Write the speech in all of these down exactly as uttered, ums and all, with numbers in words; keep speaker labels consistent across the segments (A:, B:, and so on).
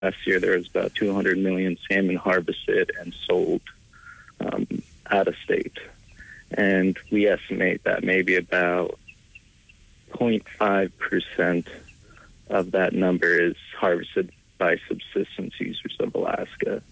A: last year there was about two hundred million salmon harvested and sold um, out of state. And we estimate that maybe about zero point five percent of that number is harvested by subsistence users of Alaska.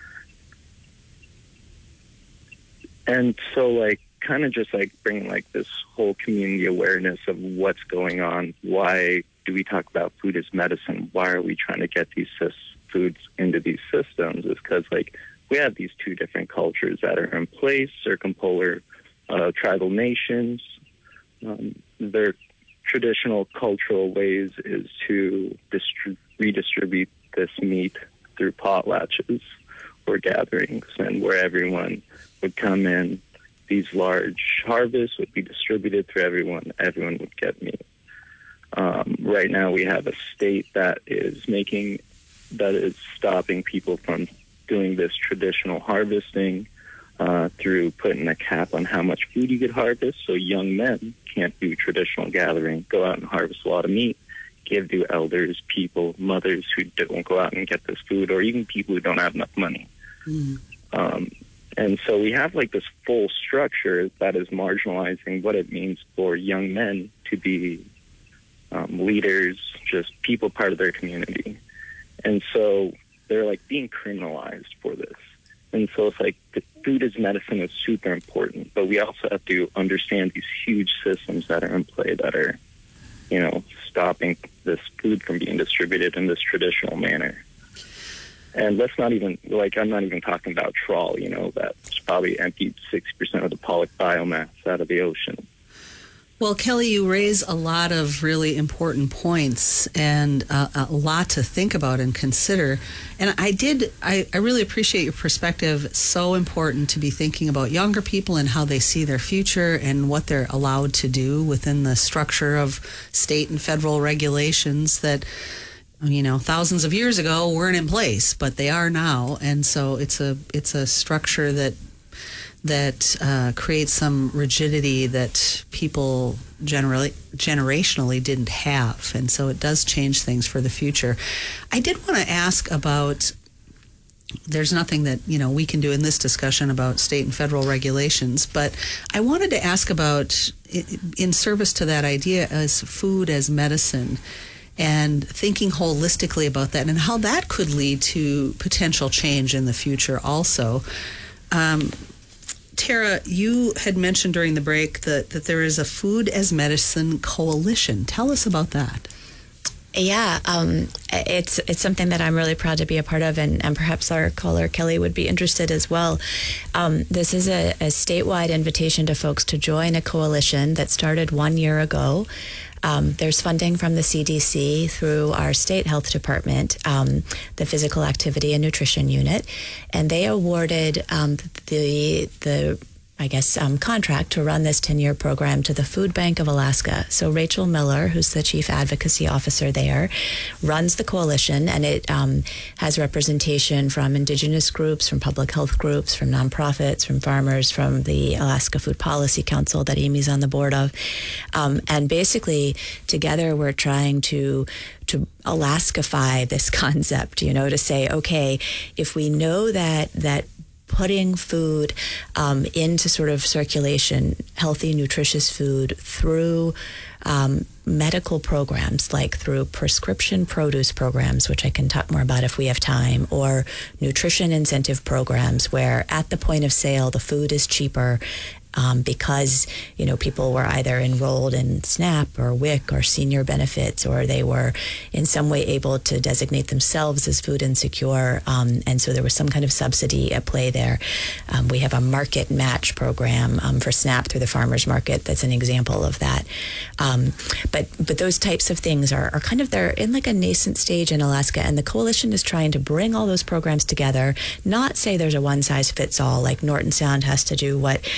A: And so, like, kind of just, like, bringing, like, this whole community awareness of what's going on. Why do we talk about food as medicine? Why are we trying to get these foods into these systems? Is because, like, we have these two different cultures that are in place, circumpolar uh, tribal nations. Um, their traditional cultural ways is to distri- redistribute this meat through potlatches or gatherings, and where everyone would come in, these large harvests would be distributed through everyone. Everyone would get meat. Um, right now, we have a state that is making, that is stopping people from doing this traditional harvesting uh, through putting a cap on how much food you could harvest. So young men can't do traditional gathering, go out and harvest a lot of meat, give to elders, people, mothers who don't go out and get this food, or even people who don't have enough money. Mm. Um, and so we have like this full structure that is marginalizing what it means for young men to be um, leaders, just people part of their community. And so they're like being criminalized for this. And so it's like the food as medicine is super important, but we also have to understand these huge systems that are in play that are, you know, stopping this food from being distributed in this traditional manner. And let's not even, like, I'm not even talking about trawl, you know, that's probably emptied sixty percent of the pollock biomass out of the ocean.
B: Well, Kelly, you raise a lot of really important points and uh, a lot to think about and consider. And I did, I, I really appreciate your perspective. It's so important to be thinking about younger people and how they see their future and what they're allowed to do within the structure of state and federal regulations that, you know, thousands of years ago weren't in place, but they are now. And so it's a it's a structure that that uh, creates some rigidity that people generally generationally didn't have. And so it does change things for the future. I did want to ask about, there's nothing that, you know, we can do in this discussion about state and federal regulations, but I wanted to ask about, in service to that idea, as food as medicine, and thinking holistically about that and how that could lead to potential change in the future also. Um, Tara, you had mentioned during the break that, that there is a Food as Medicine Coalition. Tell us about that.
C: Yeah, um, it's it's something that I'm really proud to be a part of, and, and perhaps our caller, Kelly, would be interested as well. Um, this is a, a statewide invitation to folks to join a coalition that started one year ago. Um, there's funding from the C D C through our state health department, um, the Physical Activity and Nutrition Unit, and they awarded um, the the I guess, um, contract to run this ten-year program to the Food Bank of Alaska. So Rachel Miller, who's the chief advocacy officer there, runs the coalition, and it um, has representation from indigenous groups, from public health groups, from nonprofits, from farmers, from the Alaska Food Policy Council that Amy's on the board of. Um, and basically, together we're trying to to Alaskify this concept, you know, to say, okay, if we know that that putting food um, into sort of circulation, healthy, nutritious food through um, medical programs, like through prescription produce programs, which I can talk more about if we have time, or nutrition incentive programs where at the point of sale, the food is cheaper Um, because, you know, people were either enrolled in SNAP or W I C or senior benefits, or they were in some way able to designate themselves as food insecure. Um, and so there was some kind of subsidy at play there. Um, we have a market match program um, for SNAP through the farmers market. That's an example of that. Um, but but those types of things are, are kind of, they're in like a nascent stage in Alaska. And the coalition is trying to bring all those programs together, not say there's a one size fits all, like Norton Sound has to do what Y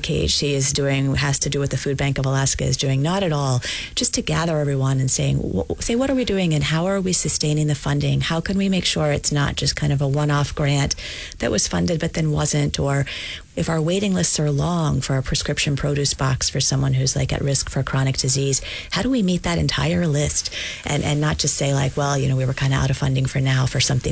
C: K H C is doing has to do what the Food Bank of Alaska is doing. Not at all. Just to gather everyone and saying, wh- say, what are we doing and how are we sustaining the funding? How can we make sure it's not just kind of a one-off grant that was funded but then wasn't? Or if our waiting lists are long for a prescription produce box for someone who's like at risk for chronic disease, how do we meet that entire list and, and not just say like, well, you know, we were kind of out of funding for now for something